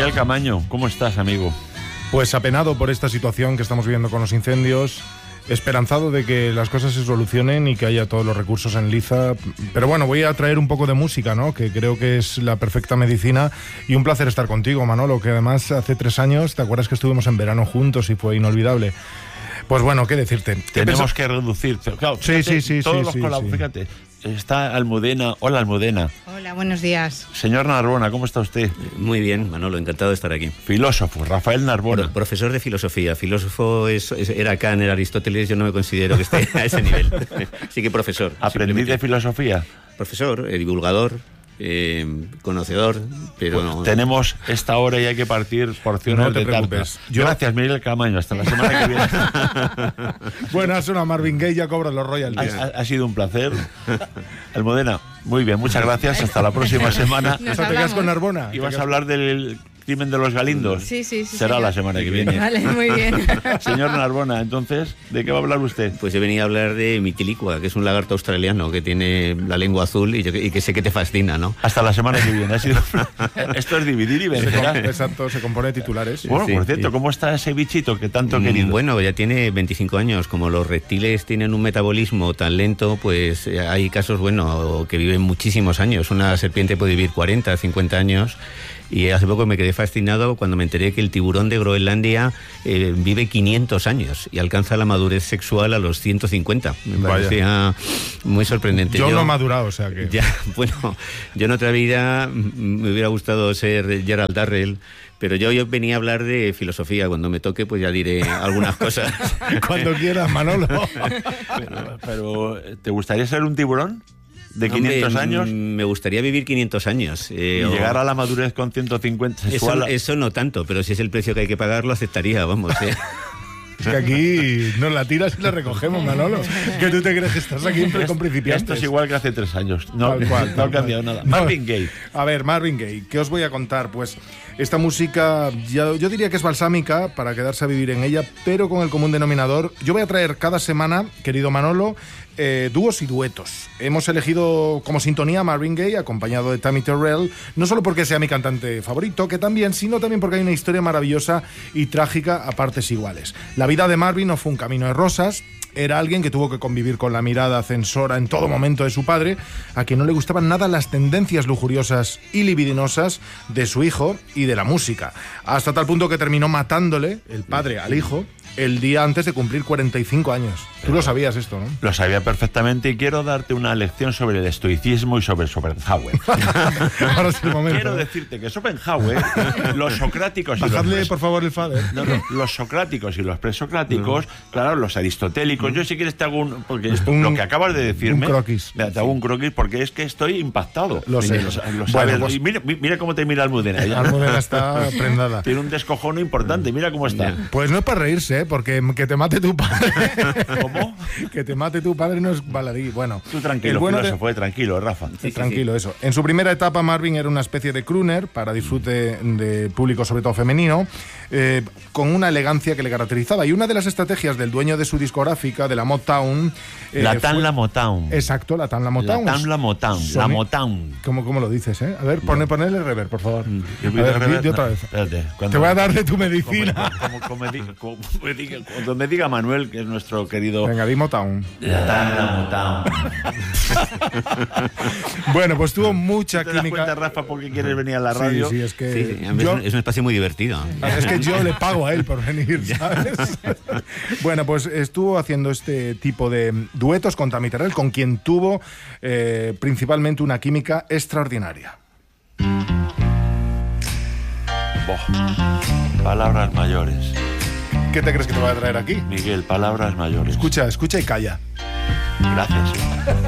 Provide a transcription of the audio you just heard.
Miguel Camaño, ¿cómo estás, amigo? Pues apenado por esta situación que estamos viviendo con los incendios, esperanzado de que las cosas se solucionen y que haya todos los recursos en liza. Pero bueno, voy a traer un poco de música, ¿no? Que creo que es la perfecta medicina. Y un placer estar contigo, Manolo, que además hace 3 años, ¿te acuerdas que estuvimos en verano juntos y fue inolvidable? Pues bueno, ¿qué decirte? Tenemos que reducir. Claro, fíjate, sí. Fíjate, está Almudena. Hola, Almudena. Hola, buenos días. Señor Narbona, ¿cómo está usted? Muy bien, Manolo, encantado de estar aquí. Filósofo, Rafael Narbona. Profesor de filosofía. Filósofo era Kant, era Aristóteles, yo no me considero que esté a ese nivel. Así que profesor. ¿Aprendí de filosofía? Profesor, divulgador, conocedor, pero... Pues tenemos esta hora y hay que partir porciones de tarta. Gracias, Miguel Camaño. Hasta la semana que viene. Bueno, suena Marvin Gaye, ya cobran los royalties. Ha sido un placer. Almudena, muy bien, muchas gracias. Hasta la próxima semana. ¿Te quedas con Narbona? ¿Y vas a hablar del crimen de los Galindos? Sí. Será señor. la semana que viene. Vale, muy bien. Señor Narbona, entonces, ¿de qué va a hablar usted? Pues yo venía a hablar de Mitilicua, que es un lagarto australiano que tiene la lengua azul y que sé que te fascina, ¿no? Hasta la semana que viene. Esto es dividir y vencer. Exacto, se compone de titulares. Bueno, Sí, por cierto, sí. ¿cómo está ese bichito que tanto he querido? Bueno, ya tiene 25 años. Como los reptiles tienen un metabolismo tan lento, pues hay casos, que viven muchísimos años. Una serpiente puede vivir 40, 50 años. Y hace poco me quedé fascinado cuando me enteré que el tiburón de Groenlandia vive 500 años y alcanza la madurez sexual a los 150. Me parecía muy sorprendente. Yo no he madurado, o sea que... Ya, bueno, yo en otra vida me hubiera gustado ser Gerald Darrell, pero yo venía a hablar de filosofía. Cuando me toque, pues ya diré algunas cosas. Cuando quieras, Manolo. Pero, ¿te gustaría ser un tiburón? ¿De 500 Hombre, años? Me gustaría vivir 500 años. ¿Y llegar a la madurez con 150 sexual? Eso no tanto, pero si es el precio que hay que pagar, lo aceptaría, vamos. Es que aquí nos la tiras y la recogemos, Manolo. Que tú te crees que estás aquí con principiantes. Esto es igual que hace 3 años. No, Tal cual, no ha cambiado nada. Marvin Gaye. A ver, Marvin Gaye, ¿qué os voy a contar? Pues esta música, yo diría que es balsámica para quedarse a vivir en ella, pero con el común denominador. Yo voy a traer cada semana, querido Manolo, dúos y duetos. Hemos elegido como sintonía a Marvin Gaye, acompañado de Tammy Terrell, no solo porque sea mi cantante favorito, que también, sino también porque hay una historia maravillosa y trágica a partes iguales. La vida de Marvin no fue un camino de rosas. Era alguien que tuvo que convivir con la mirada censora en todo momento de su padre, a quien no le gustaban nada las tendencias lujuriosas y libidinosas de su hijo y de la música, hasta tal punto que terminó matándole, el padre al hijo, el día antes de cumplir 45 años. Tú lo sabías esto, ¿no? Lo sabía perfectamente y quiero darte una lección sobre el estoicismo y sobre Schopenhauer. Ahora es el momento. Quiero decirte que Schopenhauer, los socráticos y Bajadle, los... por favor, el fader. No, los socráticos y los presocráticos, claro, los aristotélicos. Yo si quieres te hago porque esto, lo que acabas de decirme... Un croquis. Mira, te hago un croquis porque es que estoy impactado. Lo sé. Lo sabes. Bueno, pues, Y mira cómo te mira Almudena. Almudena está prendada. Tiene un descojono importante, mira cómo está. Pues no es para reírse, porque que te mate tu padre. ¿Cómo? Que te mate tu padre no es baladí. Bueno, Tú tranquilo, el bueno filósofo, tranquilo, Rafa. Sí, tranquilo, eso. En su primera etapa, Marvin era una especie de crooner para disfrute de público, sobre todo femenino, con una elegancia que le caracterizaba. Y una de las estrategias del dueño de su discográfica, de la Motown... La Motown. Exacto, la Motown. La Motown. La Motown. ¿Cómo lo dices, eh? A ver, ponele rever, por favor. Yo A ver, di otra vez. Espérate. Te voy a dar de tu medicina. Cuando me diga Manuel, que es nuestro querido... Venga, di Motown. La Motown. Bueno, pues tuvo mucha ¿Te das química. cuenta, Rafa, por qué quieres venir a la radio? Sí, es que... Sí, es un espacio muy divertido. Es que yo le pago a él por venir, ¿sabes? Bueno, pues estuvo haciendo este tipo de duetos con Tammy Terrell, con quien tuvo principalmente una química extraordinaria. Palabras mayores. ¿Qué te crees que te va a traer aquí? Miguel, palabras mayores. Escucha y calla. Gracias.